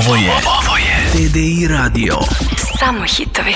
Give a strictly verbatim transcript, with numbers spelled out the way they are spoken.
Ovo je, ovo je T D I Radio. Samo hitovi.